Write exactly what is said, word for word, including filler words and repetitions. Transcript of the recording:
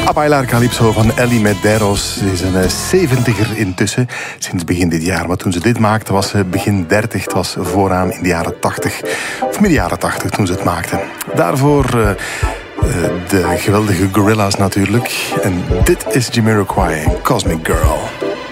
A Bailar Calypso van Ellie Medeiros. Ze is een zeventiger intussen, sinds begin dit jaar. Maar toen ze dit maakte was ze begin dertig. Het was vooraan in de jaren tachtig. Of midden jaren tachtig toen ze het maakte. Daarvoor uh, uh, de geweldige Gorillaz natuurlijk. En dit is Jamiroquai en Cosmic Girl.